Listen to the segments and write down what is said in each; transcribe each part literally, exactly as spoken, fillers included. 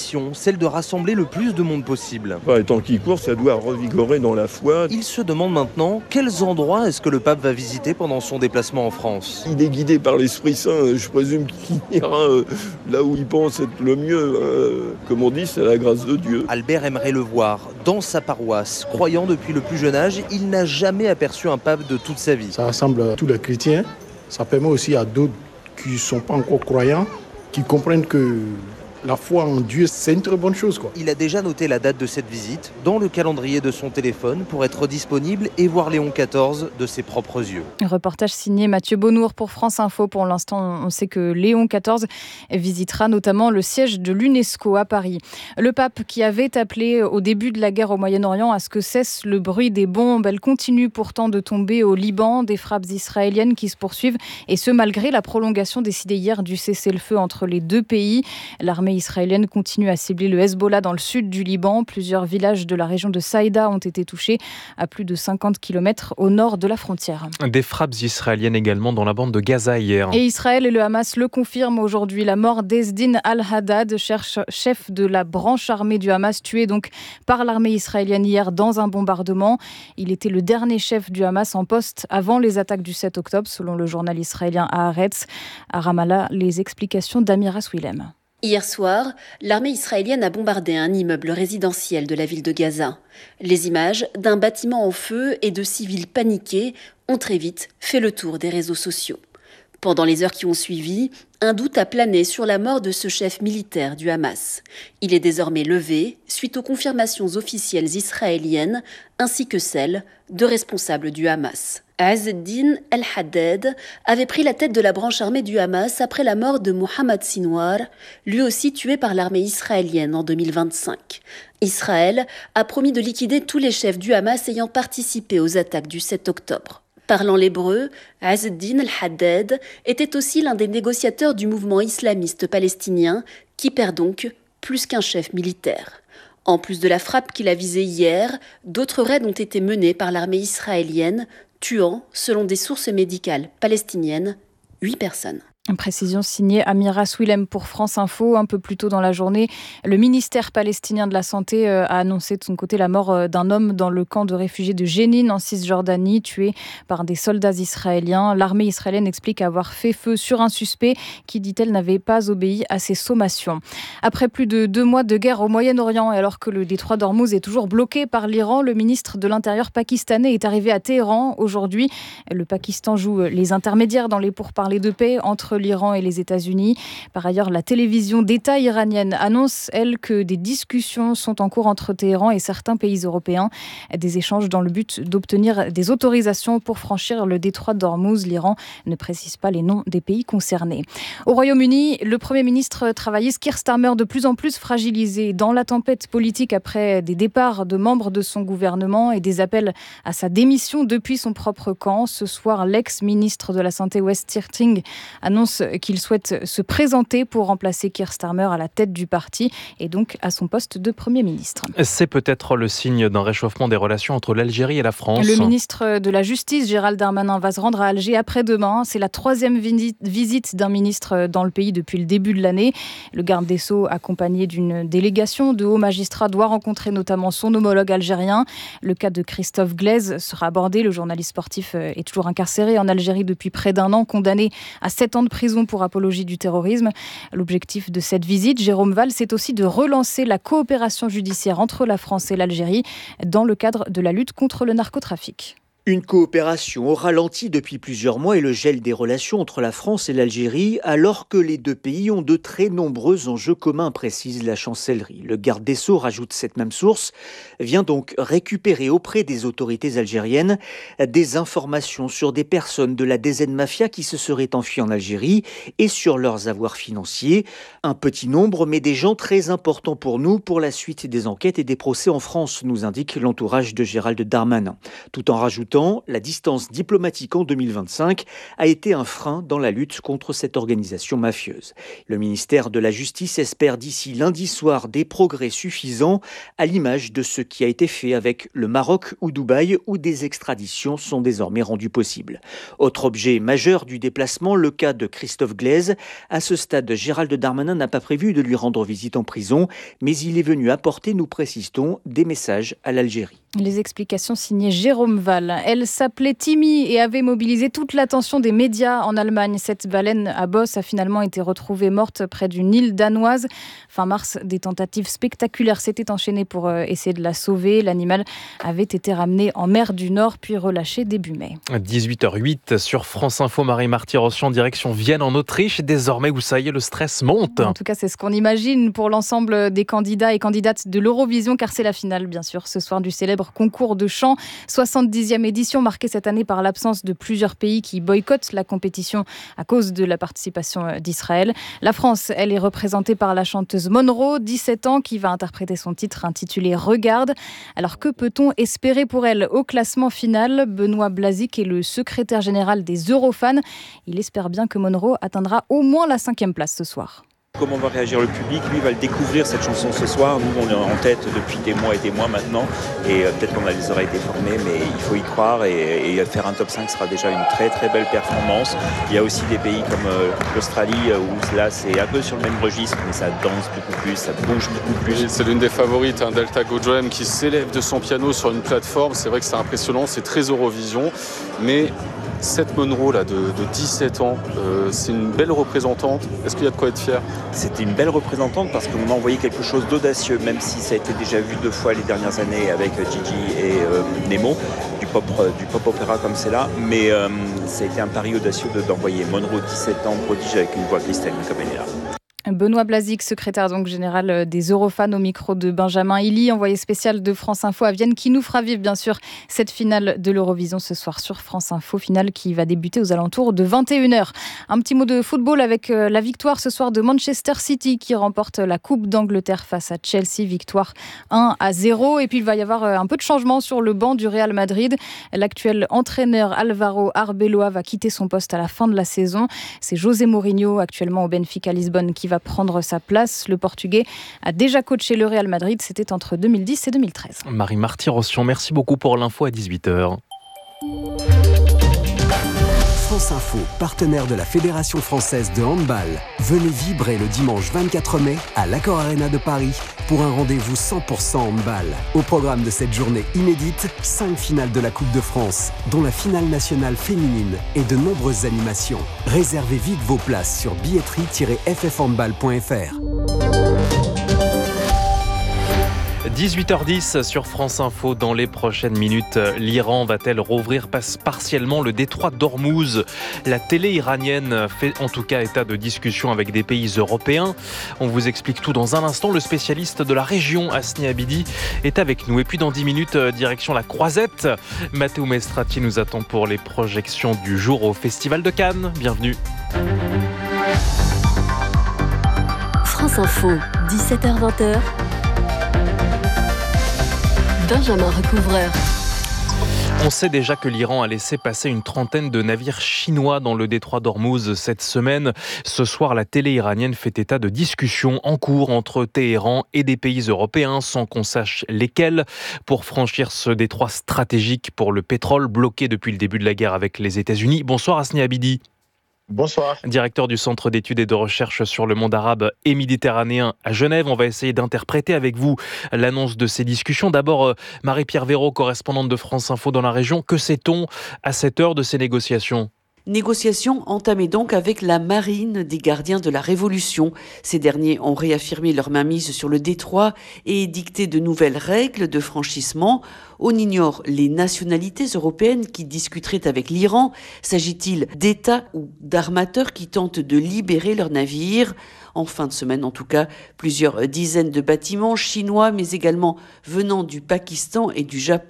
mission, celle de rassembler le plus de monde possible. Enfin, tant qu'il court, ça doit revigorer dans la foi. Il se demande maintenant quels endroits est-ce que le pape va visiter pendant son déplacement en France. Il est guidé par l'Esprit Saint, je présume qu'il ira euh, là où il pense être le mieux. Hein. Comme on dit, c'est la grâce de Dieu. Albert aimerait le voir dans sa paroisse. Croyant depuis le plus jeune âge, il n'a jamais aperçu un pape de toute sa vie. Ça rassemble tous les chrétiens. Ça permet aussi à d'autres qui ne sont pas encore croyants, qui comprennent que la foi en Dieu, c'est une très bonne chose, quoi. Il a déjà noté la date de cette visite dans le calendrier de son téléphone pour être disponible et voir Léon quatorze de ses propres yeux. Un reportage signé Mathieu Bonnour pour France Info. Pour l'instant, on sait que Léon quatorze visitera notamment le siège de l'UNESCO à Paris. Le pape qui avait appelé au début de la guerre au Moyen-Orient à ce que cesse le bruit des bombes, elle continue pourtant de tomber au Liban, des frappes israéliennes qui se poursuivent, et ce malgré la prolongation décidée hier du cessez-le-feu entre les deux pays. L'armée israélienne continue à cibler le Hezbollah dans le sud du Liban. Plusieurs villages de la région de Saïda ont été touchés à plus de cinquante kilomètres au nord de la frontière. Des frappes israéliennes également dans la bande de Gaza hier. Et Israël et le Hamas le confirment aujourd'hui. La mort d'Ezdin al-Haddad, chef de la branche armée du Hamas, tué donc par l'armée israélienne hier dans un bombardement. Il était le dernier chef du Hamas en poste avant les attaques du sept octobre, selon le journal israélien Haaretz. À Ramallah, les explications d'Amira Swilem. Hier soir, l'armée israélienne a bombardé un immeuble résidentiel de la ville de Gaza. Les images d'un bâtiment en feu et de civils paniqués ont très vite fait le tour des réseaux sociaux. Pendant les heures qui ont suivi, un doute a plané sur la mort de ce chef militaire du Hamas. Il est désormais levé suite aux confirmations officielles israéliennes ainsi que celles de responsables du Hamas. Ezdin al-Haddad avait pris la tête de la branche armée du Hamas après la mort de Mohamed Sinwar, lui aussi tué par l'armée israélienne en deux mille vingt-cinq. Israël a promis de liquider tous les chefs du Hamas ayant participé aux attaques du sept octobre. Parlant l'hébreu, Ezdin al-Haddad était aussi l'un des négociateurs du mouvement islamiste palestinien qui perd donc plus qu'un chef militaire. En plus de la frappe qu'il a visée hier, d'autres raids ont été menés par l'armée israélienne, tuant, selon des sources médicales palestiniennes, huit personnes. Une précision signée Amira Swilem pour France Info. Un peu plus tôt dans la journée, le ministère palestinien de la Santé a annoncé de son côté la mort d'un homme dans le camp de réfugiés de Jénine en Cisjordanie, tué par des soldats israéliens. L'armée israélienne explique avoir fait feu sur un suspect qui, dit-elle, n'avait pas obéi à ses sommations. Après plus de deux mois de guerre au Moyen-Orient et alors que le détroit d'Ormuz est toujours bloqué par l'Iran, le ministre de l'Intérieur pakistanais est arrivé à Téhéran aujourd'hui. Le Pakistan joue les intermédiaires dans les pourparlers de paix entre l'Iran et les États-Unis. Par ailleurs, la télévision d'État iranienne annonce, elle, que des discussions sont en cours entre Téhéran et certains pays européens. Des échanges dans le but d'obtenir des autorisations pour franchir le détroit d'Ormuz. L'Iran ne précise pas les noms des pays concernés. Au Royaume-Uni, le Premier ministre travailliste Keir Starmer, de plus en plus fragilisé dans la tempête politique après des départs de membres de son gouvernement et des appels à sa démission depuis son propre camp. Ce soir, l'ex-ministre de la Santé Wes Keating annonce qu'il souhaite se présenter pour remplacer Keir Starmer à la tête du parti et donc à son poste de Premier ministre. C'est peut-être le signe d'un réchauffement des relations entre l'Algérie et la France. Le ministre de la Justice, Gérald Darmanin, va se rendre à Alger après-demain. C'est la troisième visite d'un ministre dans le pays depuis le début de l'année. Le garde des Sceaux, accompagné d'une délégation de hauts magistrats, doit rencontrer notamment son homologue algérien. Le cas de Christophe Glaise sera abordé. Le journaliste sportif est toujours incarcéré en Algérie depuis près d'un an, condamné à sept ans de prison pour apologie du terrorisme. L'objectif de cette visite, Jérôme Valls, c'est aussi de relancer la coopération judiciaire entre la France et l'Algérie dans le cadre de la lutte contre le narcotrafic. Une coopération au ralenti depuis plusieurs mois et le gel des relations entre la France et l'Algérie, alors que les deux pays ont de très nombreux enjeux communs, précise la chancellerie. Le garde des Sceaux, rajoute cette même source, vient donc récupérer auprès des autorités algériennes des informations sur des personnes de la D Z Mafia qui se seraient enfuies en Algérie et sur leurs avoirs financiers. Un petit nombre, mais des gens très importants pour nous, pour la suite des enquêtes et des procès en France, nous indique l'entourage de Gérald Darmanin, tout en rajoutant temps, la distance diplomatique en deux mille vingt-cinq a été un frein dans la lutte contre cette organisation mafieuse. Le ministère de la Justice espère d'ici lundi soir des progrès suffisants, à l'image de ce qui a été fait avec le Maroc ou Dubaï, où des extraditions sont désormais rendues possibles. Autre objet majeur du déplacement, le cas de Christophe Glaise. À ce stade, Gérald Darmanin n'a pas prévu de lui rendre visite en prison, mais il est venu apporter, nous précisons, des messages à l'Algérie. Les explications signées Jérôme Val. Elle s'appelait Timmy et avait mobilisé toute l'attention des médias en Allemagne. Cette baleine à bosse a finalement été retrouvée morte près d'une île danoise. Fin mars, des tentatives spectaculaires s'étaient enchaînées pour essayer de la sauver. L'animal avait été ramené en mer du Nord puis relâché début mai. dix-huit heures huit sur France Info, Marie Marty-Rossian, direction Vienne en Autriche. Désormais, où ça y est, le stress monte. En tout cas, c'est ce qu'on imagine pour l'ensemble des candidats et candidates de l'Eurovision, car c'est la finale, bien sûr, ce soir du célèbre concours de chant. soixante-dixième édition marquée cette année par l'absence de plusieurs pays qui boycottent la compétition à cause de la participation d'Israël. La France, elle est représentée par la chanteuse Monroe, dix-sept ans, qui va interpréter son titre intitulé « Regarde ». Alors que peut-on espérer pour elle au classement final ? Benoît Blazic est le secrétaire général des Eurofans. Il espère bien que Monroe atteindra au moins la cinquième place ce soir. Comment va réagir le public ? Lui va le découvrir, cette chanson, ce soir. Nous, on est en tête depuis des mois et des mois maintenant. Et euh, peut-être qu'on a les oreilles déformées, mais il faut y croire. Et, et faire un top cinq sera déjà une très très belle performance. Il y a aussi des pays comme euh, l'Australie, où là, c'est un peu sur le même registre, mais ça danse beaucoup plus, ça bouge beaucoup plus. C'est l'une des favorites, hein, Delta Gojoem, qui s'élève de son piano sur une plateforme. C'est vrai que c'est impressionnant, c'est très Eurovision. Mais cette Monroe là, de, de dix-sept ans, euh, c'est une belle représentante. Est-ce qu'il y a de quoi être fier ? C'était une belle représentante parce qu'on a envoyé quelque chose d'audacieux, même si ça a été déjà vu deux fois les dernières années avec Gigi et euh, Nemo, du pop, du pop opéra comme c'est là. Mais euh, ça a été un pari audacieux de, d'envoyer Monroe, dix-sept ans, prodige avec une voix cristalline comme elle est là. Benoît Blazic, secrétaire donc général des Eurofans, au micro de Benjamin Hilly, envoyé spécial de France Info à Vienne, qui nous fera vivre bien sûr cette finale de l'Eurovision ce soir sur France Info, finale qui va débuter aux alentours de vingt et une heures. Un petit mot de football avec la victoire ce soir de Manchester City qui remporte la Coupe d'Angleterre face à Chelsea, victoire un à zéro. Et puis il va y avoir un peu de changement sur le banc du Real Madrid. L'actuel entraîneur Álvaro Arbeloa va quitter son poste à la fin de la saison. C'est José Mourinho, actuellement au Benfica Lisbonne, qui va prendre sa place. Le Portugais a déjà coaché le Real Madrid, c'était entre deux mille dix et deux mille treize. Marie Marty-Rossian, merci beaucoup pour l'info à dix-huit heures. France Info, partenaire de la Fédération française de handball. Venez vibrer le dimanche vingt-quatre mai à l'Accor Arena de Paris pour un rendez-vous cent pour cent handball. Au programme de cette journée inédite, cinq finales de la Coupe de France, dont la finale nationale féminine et de nombreuses animations. Réservez vite vos places sur billetterie tiret f f handball point f r. dix-huit heures dix sur France Info. Dans les prochaines minutes, l'Iran va-t-elle rouvrir partiellement le détroit d'Ormuz ? La télé iranienne fait en tout cas état de discussion avec des pays européens. On vous explique tout dans un instant. Le spécialiste de la région, Asni Abidi, est avec nous. Et puis dans dix minutes, direction la Croisette. Matteo Mestrati nous attend pour les projections du jour au Festival de Cannes. Bienvenue. France Info, dix-sept heures vingt. Benjamin Recouvreur. On sait déjà que l'Iran a laissé passer une trentaine de navires chinois dans le détroit d'Ormuz cette semaine. Ce soir, la télé iranienne fait état de discussions en cours entre Téhéran et des pays européens, sans qu'on sache lesquels, pour franchir ce détroit stratégique pour le pétrole bloqué depuis le début de la guerre avec les États-Unis. Bonsoir Asni Abidi. Bonsoir. Directeur du Centre d'études et de recherche sur le monde arabe et méditerranéen à Genève. On va essayer d'interpréter avec vous l'annonce de ces discussions. D'abord, Marie-Pierre Véraud, correspondante de France Info dans la région. Que sait-on à cette heure de ces négociations ? Négociations entamées donc avec la marine des gardiens de la Révolution. Ces derniers ont réaffirmé leur mainmise sur le détroit et dicté de nouvelles règles de franchissement. On ignore les nationalités européennes qui discuteraient avec l'Iran. S'agit-il d'États ou d'armateurs qui tentent de libérer leurs navires ? En fin de semaine, en tout cas, plusieurs dizaines de bâtiments chinois, mais également venant du Pakistan et du Japon,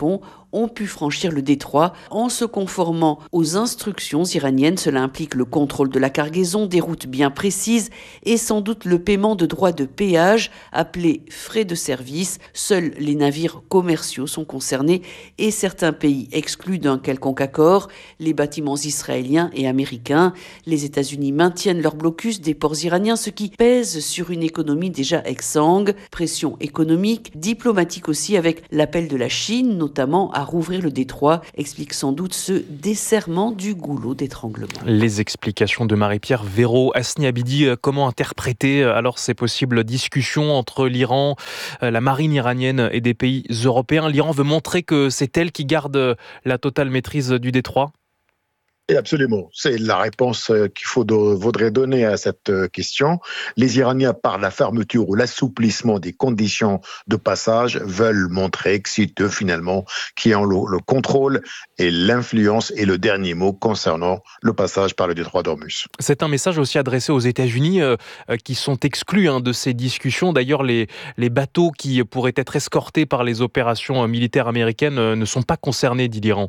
ont pu franchir le détroit en se conformant aux instructions iraniennes. Cela implique le contrôle de la cargaison, des routes bien précises et sans doute le paiement de droits de péage appelés frais de service. Seuls les navires commerciaux sont concernés et certains pays exclus d'un quelconque accord, les bâtiments israéliens et américains. Les États-Unis maintiennent leur blocus des ports iraniens, ce qui pèse sur une économie déjà exsangue. Pression économique, diplomatique aussi, avec l'appel de la Chine, notamment à rouvrir le détroit, explique sans doute ce desserrement du goulot d'étranglement. Les explications de Marie-Pierre Véraud. Hasni Abidi, comment interpréter alors ces possibles discussions entre l'Iran, la marine iranienne et des pays européens? L'Iran veut montrer que c'est elle qui garde la totale maîtrise du détroit? Et absolument, c'est la réponse qu'il faut, faudrait donner à cette question. Les Iraniens, par la fermeture ou l'assouplissement des conditions de passage, veulent montrer que c'est eux finalement qui ont le, le contrôle et l'influence et le dernier mot concernant le passage par le détroit d'Ormuz. C'est un message aussi adressé aux États-Unis euh, qui sont exclus hein, de ces discussions. D'ailleurs, les, les bateaux qui pourraient être escortés par les opérations militaires américaines euh, ne sont pas concernés, dit l'Iran.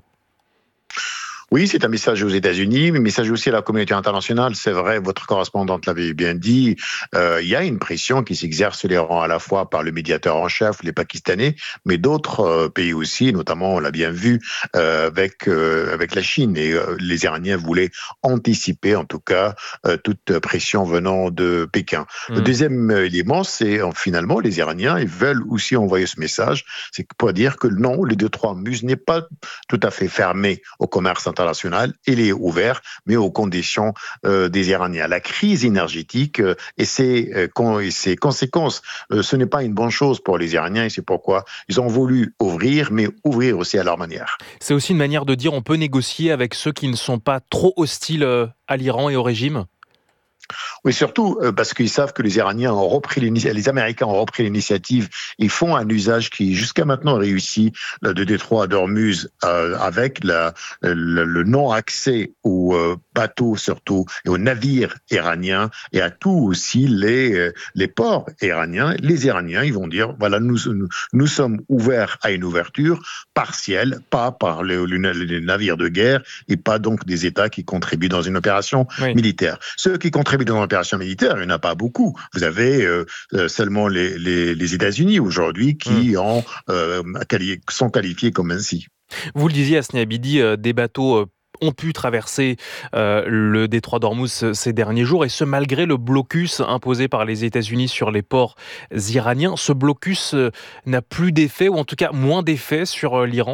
Oui, c'est un message aux États-Unis, mais un message aussi à la communauté internationale. C'est vrai, votre correspondante l'avait bien dit, euh, il y a une pression qui s'exerce sur l'Iran à la fois par le médiateur en chef, les Pakistanais, mais d'autres euh, pays aussi, notamment, on l'a bien vu, euh, avec euh, avec la Chine. Et euh, les Iraniens voulaient anticiper, en tout cas, euh, toute pression venant de Pékin. Mmh. Le deuxième élément, c'est euh, finalement, les Iraniens, ils veulent aussi envoyer ce message, c'est pour dire que non, le détroit d'Ormuz n'est pas tout à fait fermé au commerce international. international, il est ouvert, mais aux conditions euh, des Iraniens. La crise énergétique euh, et, ses, euh, con, et ses conséquences, euh, ce n'est pas une bonne chose pour les Iraniens et c'est pourquoi ils ont voulu ouvrir, mais ouvrir aussi à leur manière. C'est aussi une manière de dire on peut négocier avec ceux qui ne sont pas trop hostiles à l'Iran et au régime ? Oui, surtout euh, parce qu'ils savent que les Iraniens ont repris l'initiative, les Américains ont repris l'initiative. Ils font un usage qui, jusqu'à maintenant, réussit euh, de détroit d'Ormuz euh, avec la, le, le non-accès aux euh, bateaux, surtout, et aux navires iraniens, et à tous aussi les, euh, les ports iraniens. Les Iraniens, ils vont dire, voilà, nous, nous, nous sommes ouverts à une ouverture partielle, pas par les, les navires de guerre, et pas donc des États qui contribuent dans une opération oui. militaire. Ceux qui contribuent dans l'opération militaire, il n'y en a pas beaucoup. Vous avez euh, seulement les, les, les États-Unis aujourd'hui qui mmh. ont, euh, quali- sont qualifiés comme ainsi. Vous le disiez, Hasni Abidi, euh, des bateaux euh, ont pu traverser euh, le détroit d'Ormuz ces derniers jours, et ce malgré le blocus imposé par les États-Unis sur les ports iraniens. Ce blocus euh, n'a plus d'effet, ou en tout cas moins d'effet sur euh, l'Iran ?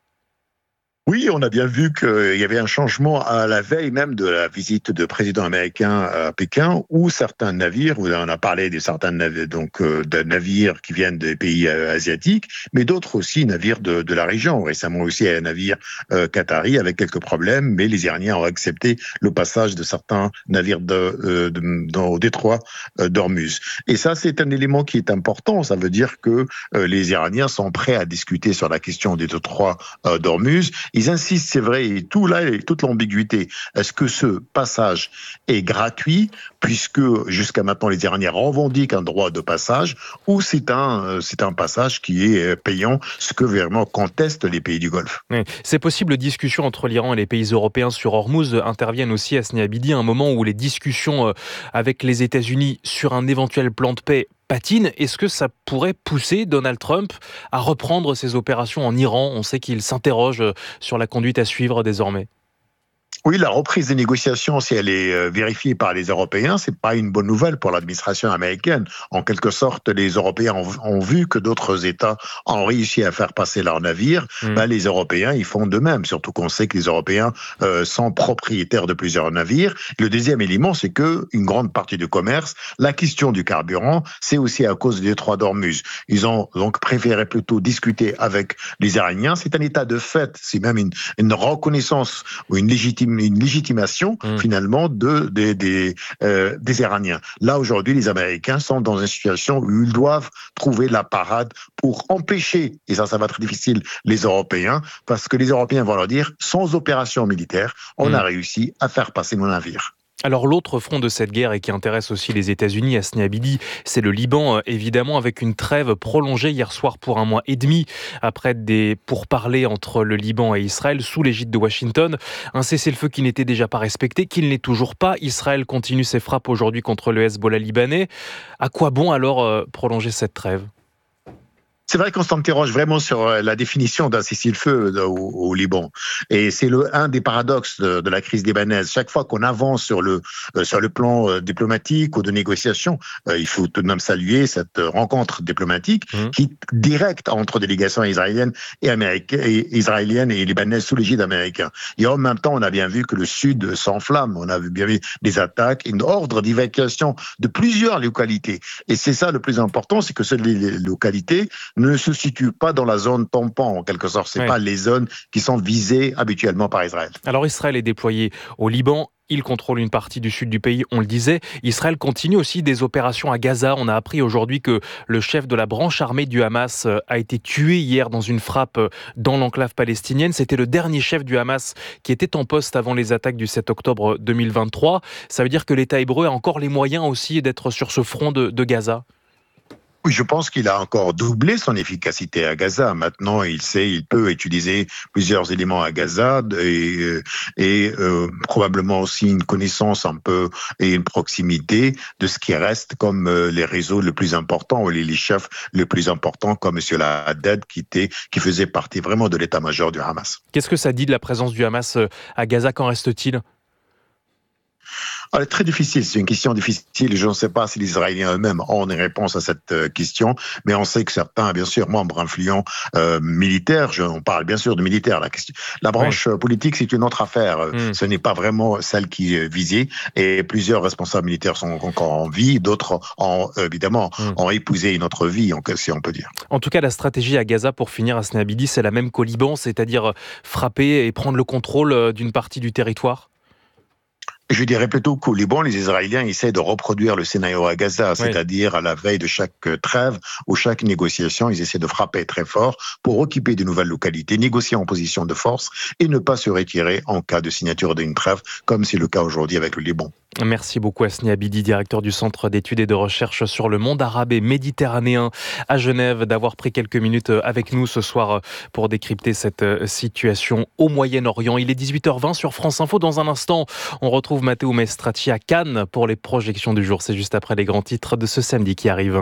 Oui, on a bien vu qu'il y avait un changement à la veille même de la visite de président américain à Pékin, où certains navires, on a parlé de certains navires, donc euh, de navires qui viennent des pays euh, asiatiques, mais d'autres aussi navires de, de la région. Récemment aussi un navire euh, qatari avec quelques problèmes, mais les Iraniens ont accepté le passage de certains navires de, euh, de, dans, au détroit euh, d'Ormuz. Et ça, c'est un élément qui est important. Ça veut dire que euh, les Iraniens sont prêts à discuter sur la question des détroits euh, d'Ormuz. Ils insistent, c'est vrai, et tout là, et toute l'ambiguïté. Est-ce que ce passage est gratuit, puisque jusqu'à maintenant les Iraniens revendiquent un droit de passage, ou c'est un, c'est un passage qui est payant, ce que vraiment contestent les pays du Golfe. Oui. Ces possibles discussions entre l'Iran et les pays européens sur Ormuz interviennent aussi à Hasni Abidi, à un moment où les discussions avec les États-Unis sur un éventuel plan de paix patine. Est-ce que ça pourrait pousser Donald Trump à reprendre ses opérations en Iran ? On sait qu'il s'interroge sur la conduite à suivre désormais. Oui, la reprise des négociations, si elle est vérifiée par les Européens, c'est pas une bonne nouvelle pour l'administration américaine. En quelque sorte, les Européens ont, ont vu que d'autres États ont réussi à faire passer leurs navires. Mmh. Ben, les Européens, ils font de même. Surtout qu'on sait que les Européens euh, sont propriétaires de plusieurs navires. Le deuxième élément, c'est que une grande partie du commerce, la question du carburant, c'est aussi à cause du détroit d'Ormuz. Ils ont donc préféré plutôt discuter avec les Iraniens. C'est un état de fait. C'est même une, une reconnaissance ou une légitimité une légitimation mmh. finalement de, de, des, euh, des Iraniens. Là aujourd'hui, les Américains sont dans une situation où ils doivent trouver la parade pour empêcher, et ça, ça va être difficile, les Européens, parce que les Européens vont leur dire, sans opération militaire, on mmh. a réussi à faire passer nos navires. Alors l'autre front de cette guerre et qui intéresse aussi les États-Unis, Hasni Abidi, c'est le Liban, évidemment, avec une trêve prolongée hier soir pour un mois et demi, après des pourparlers entre le Liban et Israël sous l'égide de Washington. Un cessez-le-feu qui n'était déjà pas respecté, qui ne l'est toujours pas. Israël continue ses frappes aujourd'hui contre le Hezbollah libanais. À quoi bon alors euh, prolonger cette trêve ? C'est vrai qu'on s'interroge vraiment sur la définition d'un cessez-le-feu au, au Liban. Et c'est le, un des paradoxes de, de la crise libanaise. Chaque fois qu'on avance sur le, euh, sur le plan euh, diplomatique ou de négociation, euh, il faut tout de même saluer cette rencontre diplomatique mmh. qui directe entre délégations israéliennes et, américaines, et israéliennes et libanaises sous l'égide américaine. Et en même temps, on a bien vu que le Sud s'enflamme. On a bien vu des attaques, une ordre d'évacuation de plusieurs localités. Et c'est ça le plus important, c'est que ces localités ne se situe pas dans la zone tampon, en quelque sorte. Ce n'est ouais. pas les zones qui sont visées habituellement par Israël. Alors Israël est déployé au Liban. Il contrôle une partie du sud du pays, on le disait. Israël continue aussi des opérations à Gaza. On a appris aujourd'hui que le chef de la branche armée du Hamas a été tué hier dans une frappe dans l'enclave palestinienne. C'était le dernier chef du Hamas qui était en poste avant les attaques du sept octobre deux mille vingt-trois. Ça veut dire que l'État hébreu a encore les moyens aussi d'être sur ce front de, de Gaza ? Oui, je pense qu'il a encore doublé son efficacité à Gaza. Maintenant, il sait, il peut utiliser plusieurs éléments à Gaza et, et euh, probablement aussi une connaissance un peu et une proximité de ce qui reste comme euh, les réseaux les plus importants ou les, les chefs les plus importants comme M. Haddad qui était, qui faisait partie vraiment de l'état-major du Hamas. Qu'est-ce que ça dit de la présence du Hamas à Gaza? Qu'en reste-t-il? Alors, très difficile, c'est une question difficile. Je ne sais pas si les Israéliens eux-mêmes ont une réponse à cette question, mais on sait que certains, bien sûr, membres influents euh, militaires, je, on parle bien sûr de militaires, la, question, la branche oui. politique, c'est une autre affaire. Mm. Ce n'est pas vraiment celle qui est visée, et plusieurs responsables militaires sont encore en vie, d'autres ont évidemment mm. ont épousé une autre vie, si on peut dire. En tout cas, la stratégie à Gaza, pour finir, Hasni Abidi, c'est la même qu'au Liban, c'est-à-dire frapper et prendre le contrôle d'une partie du territoire? Je dirais plutôt qu'au Liban, les Israéliens essaient de reproduire le scénario à Gaza, oui. c'est-à-dire à la veille de chaque trêve ou chaque négociation, ils essaient de frapper très fort pour occuper de nouvelles localités, négocier en position de force et ne pas se retirer en cas de signature d'une trêve, comme c'est le cas aujourd'hui avec le Liban. Merci beaucoup Hasni Abidi, directeur du Centre d'études et de recherche sur le monde arabe et méditerranéen à Genève, d'avoir pris quelques minutes avec nous ce soir pour décrypter cette situation au Moyen-Orient. Il est dix-huit heures vingt sur France Info. Dans un instant, on retrouve Matteo Maestracci à Cannes pour les projections du jour. C'est juste après les grands titres de ce samedi qui arrivent.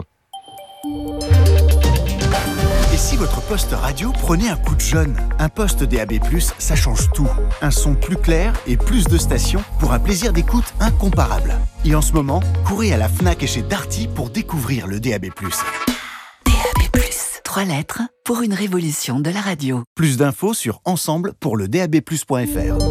Et si votre poste radio prenait un coup de jeune? Un poste D A B plus, ça change tout. Un son plus clair et plus de stations pour un plaisir d'écoute incomparable. Et en ce moment, courez à la Fnac et chez Darty pour découvrir le D A B plus. D A B plus, trois lettres pour une révolution de la radio. Plus d'infos sur ensemble pour le D A B plus point F R.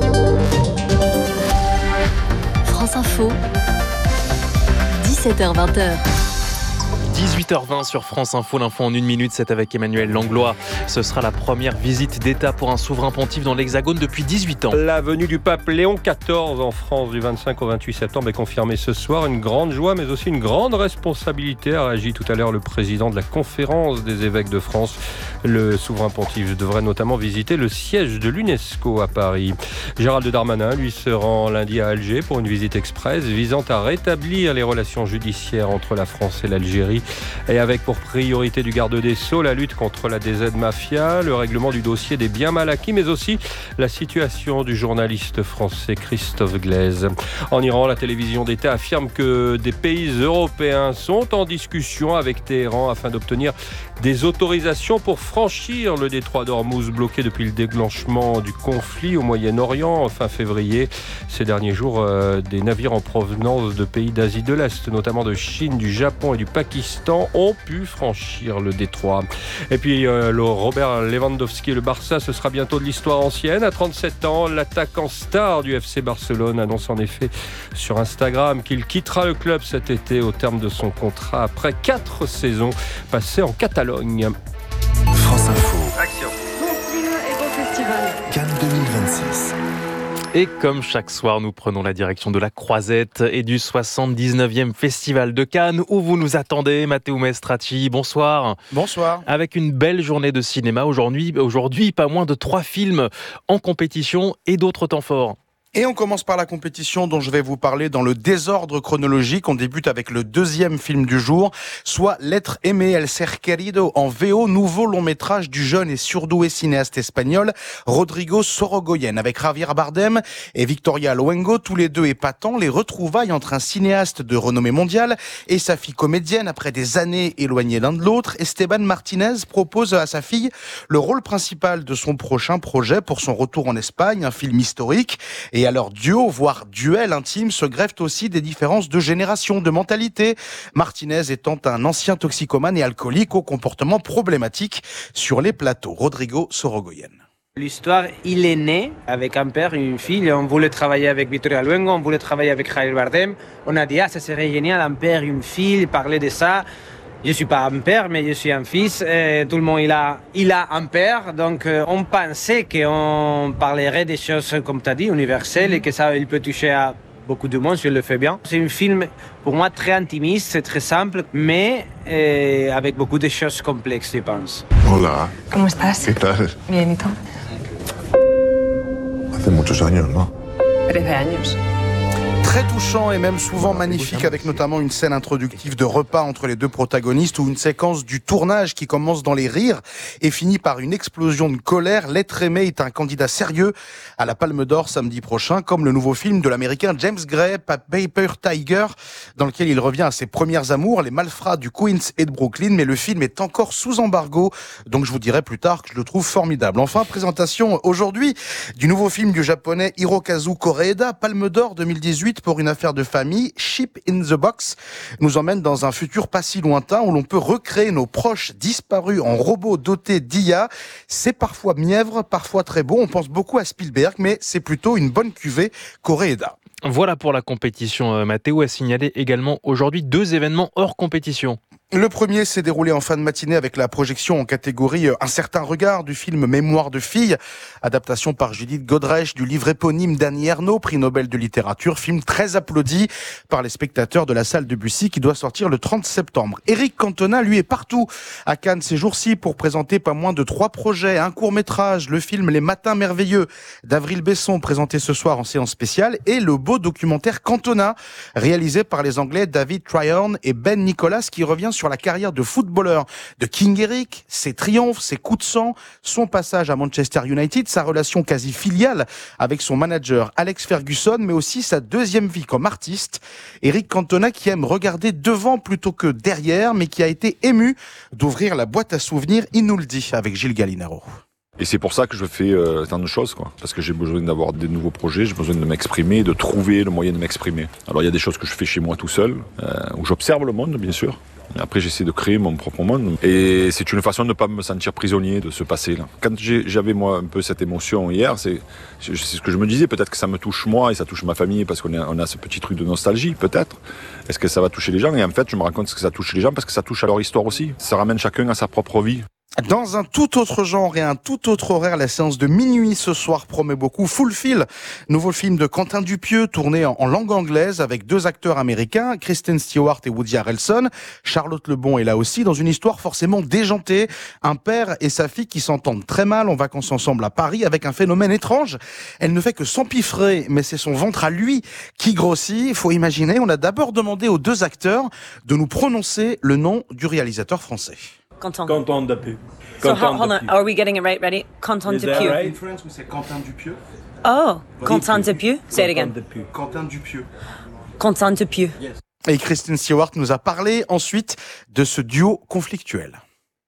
France Info, dix-sept heures vingt. dix-huit heures vingt sur France Info, l'info en une minute, c'est avec Emmanuel Langlois. Ce sera la première visite d'État pour un souverain pontife dans l'Hexagone depuis dix-huit ans. La venue du pape Léon quatorze en France du vingt-cinq au vingt-huit septembre est confirmée ce soir. Une grande joie, mais aussi une grande responsabilité, a réagi tout à l'heure le président de la conférence des évêques de France. Le souverain pontife devrait notamment visiter le siège de l'UNESCO à Paris. Gérald Darmanin, lui, se rend lundi à Alger pour une visite express visant à rétablir les relations judiciaires entre la France et l'Algérie. Et avec pour priorité du garde des Sceaux la lutte contre la D Z Mafia, le règlement du dossier des biens mal acquis, mais aussi la situation du journaliste français Christophe Glaise. En Iran, la télévision d'État affirme que des pays européens sont en discussion avec Téhéran afin d'obtenir des autorisations pour franchir le détroit d'Ormuz bloqué depuis le déclenchement du conflit au Moyen-Orient fin février. Ces derniers jours, euh, des navires en provenance de pays d'Asie de l'Est, notamment de Chine, du Japon et du Pakistan, ont pu franchir le détroit. Et puis euh, le Robert Lewandowski et le Barça, ce sera bientôt de l'histoire ancienne. À trente-sept ans, l'attaquant star du F C Barcelone annonce en effet sur Instagram qu'il quittera le club cet été au terme de son contrat après quatre saisons passées en Catalogne. France Info. Action. Bon film et bon festival. Cannes deux mille vingt-six. Et comme chaque soir, nous prenons la direction de la Croisette et du soixante-dix-neuvième Festival de Cannes où vous nous attendez, Matteo Maestracci. Bonsoir. Bonsoir. Avec une belle journée de cinéma aujourd'hui, aujourd'hui pas moins de trois films en compétition et d'autres temps forts. Et on commence par la compétition dont je vais vous parler dans le désordre chronologique. On débute avec le deuxième film du jour, soit L'être aimé, El ser querido en V O, nouveau long métrage du jeune et surdoué cinéaste espagnol Rodrigo Sorogoyen, avec Javier Bardem et Victoria Luengo, tous les deux épatants. Les retrouvailles entre un cinéaste de renommée mondiale et sa fille comédienne après des années éloignées l'un de l'autre. Esteban Martinez propose à sa fille le rôle principal de son prochain projet pour son retour en Espagne, un film historique. Et à leur duo, voire duel intime, se greffent aussi des différences de génération, de mentalité. Martinez étant un ancien toxicomane et alcoolique au comportement problématique sur les plateaux. Rodrigo Sorogoyen. L'histoire, il est né avec un père et une fille. On voulait travailler avec Victoria Luengo, on voulait travailler avec Javier Bardem. On a dit, ah, ça serait génial, un père et une fille, parler de ça. Je suis pas un père, mais je suis un fils. Et tout le monde, il a, il a un père. Donc, euh, on pensait qu'on parlerait des choses, comme tu as dit, universelles, et que ça, il peut toucher à beaucoup de monde si on le fait bien. C'est un film, pour moi, très intimiste, c'est très simple, mais euh, avec beaucoup de choses complexes, je pense. Hola. ¿Cómo estás? ¿Qué tal? Bien, ¿y tú? Hace muchos años, ¿no? Trece años. Très touchant et même souvent magnifique, avec notamment une scène introductive de repas entre les deux protagonistes ou une séquence du tournage qui commence dans les rires et finit par une explosion de colère. L'être aimé est un candidat sérieux à la Palme d'Or samedi prochain, comme le nouveau film de l'américain James Gray, Paper Tiger, dans lequel il revient à ses premières amours, les malfrats du Queens et de Brooklyn, mais le film est encore sous embargo, donc je vous dirai plus tard que je le trouve formidable. Enfin, présentation aujourd'hui du nouveau film du japonais Hirokazu Koreeda, Palme d'Or deux mille dix-huit pour une affaire de famille. Ship in the Box nous emmène dans un futur pas si lointain où l'on peut recréer nos proches disparus en robots dotés d'I A. C'est parfois mièvre, parfois très beau. On pense beaucoup à Spielberg, mais c'est plutôt une bonne cuvée Koreeda. Voilà pour la compétition. Mathéo a signalé également aujourd'hui deux événements hors compétition. Le premier s'est déroulé en fin de matinée avec la projection en catégorie Un certain regard du film Mémoire de fille, adaptation par Judith Godrèche du livre éponyme d'Annie Ernaux, prix Nobel de littérature, film très applaudi par les spectateurs de la salle de Bussy qui doit sortir le trente septembre. Éric Cantona, lui, est partout à Cannes ces jours-ci pour présenter pas moins de trois projets, un court-métrage, le film Les Matins Merveilleux d'Avril Besson présenté ce soir en séance spéciale et le beau documentaire Cantona réalisé par les Anglais David Tryon et Ben Nicholas qui revient sur la carrière de footballeur de King Eric, ses triomphes, ses coups de sang, son passage à Manchester United, sa relation quasi filiale avec son manager Alex Ferguson, mais aussi sa deuxième vie comme artiste. Éric Cantona qui aime regarder devant plutôt que derrière, mais qui a été ému d'ouvrir la boîte à souvenirs, il nous le dit avec Gilles Gallinaro. Et c'est pour ça que je fais euh, tant de choses, quoi. Parce que j'ai besoin d'avoir des nouveaux projets, j'ai besoin de m'exprimer, de trouver le moyen de m'exprimer. Alors il y a des choses que je fais chez moi tout seul, euh, où j'observe le monde, bien sûr. Et après, j'essaie de créer mon propre monde. Et c'est une façon de ne pas me sentir prisonnier de ce passé-là. Quand j'ai, j'avais, moi, un peu cette émotion hier, c'est, c'est ce que je me disais. Peut-être que ça me touche moi et ça touche ma famille parce qu'on a, on a ce petit truc de nostalgie, peut-être. Est-ce que ça va toucher les gens? Et en fait, je me rends compte que ça touche les gens parce que ça touche à leur histoire aussi. Ça ramène chacun à sa propre vie. Dans un tout autre genre et un tout autre horaire, la séance de minuit ce soir promet beaucoup. Fulfill, nouveau film de Quentin Dupieux, tourné en, en langue anglaise avec deux acteurs américains, Kristen Stewart et Woody Harrelson. Charlotte Lebon est là aussi, dans une histoire forcément déjantée. Un père et sa fille qui s'entendent très mal en vacances ensemble à Paris avec un phénomène étrange. Elle ne fait que s'empiffrer, mais c'est son ventre à lui qui grossit. Il faut imaginer, on a d'abord demandé aux deux acteurs de nous prononcer le nom du réalisateur français. Quentin. Quentin Dupieux. So hold on, are we getting it right? Ready? Quentin Dupieux. Right? In France, we say Quentin Dupieux. Oh, Quentin Dupieux. Say it again. Quentin Dupieux. Quentin Dupieux. Yes. Et Kristen Stewart nous a parlé ensuite de ce duo conflictuel.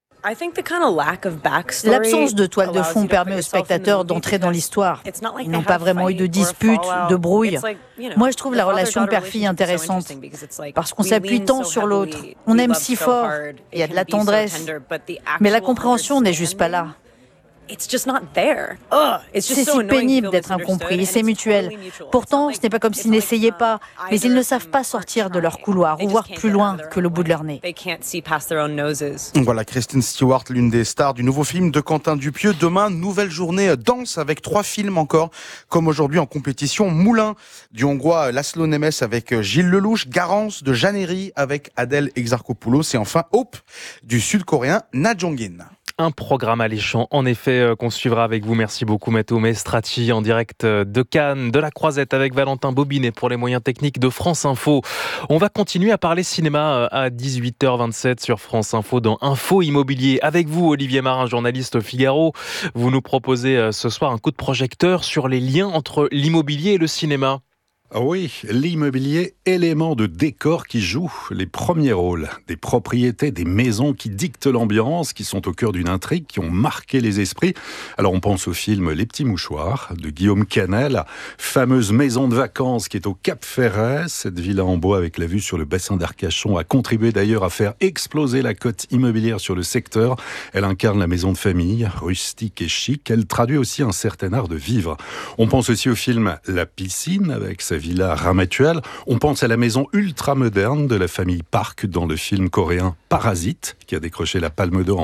L'absence de toile de fond permet aux spectateurs d'entrer dans l'histoire. Ils n'ont pas vraiment eu de dispute, de brouille. Moi, je trouve la relation père-fille intéressante parce qu'on s'appuie tant sur l'autre. On aime si fort, il y a de la tendresse, mais la compréhension n'est juste pas là. C'est si pénible d'être incompris et c'est mutuel. Pourtant, ce n'est pas comme s'ils n'essayaient pas, mais ils ne savent pas sortir de leur couloir ou voir plus loin que le bout de leur nez. Voilà, Kristen Stewart, l'une des stars du nouveau film de Quentin Dupieux. Demain, nouvelle journée danse avec trois films encore, comme aujourd'hui en compétition. Moulin du Hongrois Laszlo Nemes avec Gilles Lelouch, Garance de Jeannery avec Adèle Exarchopoulos et enfin Hope du Sud-Coréen Na Jong-in. Un programme alléchant, en effet, qu'on suivra avec vous. Merci beaucoup, Matteo Maestrati, en direct de Cannes, de la Croisette, avec Valentin Bobinet pour les moyens techniques de France Info. On va continuer à parler cinéma à dix-huit heures vingt-sept sur France Info dans Info Immobilier. Avec vous, Olivier Marin, journaliste au Figaro. Vous nous proposez ce soir un coup de projecteur sur les liens entre l'immobilier et le cinéma. Oui, l'immobilier, élément de décor qui joue les premiers rôles. Des propriétés, des maisons qui dictent l'ambiance, qui sont au cœur d'une intrigue, qui ont marqué les esprits. Alors on pense au film Les Petits Mouchoirs de Guillaume Canet, fameuse maison de vacances qui est au Cap Ferret. Cette villa en bois avec la vue sur le bassin d'Arcachon a contribué d'ailleurs à faire exploser la cote immobilière sur le secteur. Elle incarne la maison de famille, rustique et chic. Elle traduit aussi un certain art de vivre. On pense aussi au film La Piscine avec sa villa Ramatuelle. On pense à la maison ultra moderne de la famille Park dans le film coréen Parasite, qui a décroché la Palme d'Or en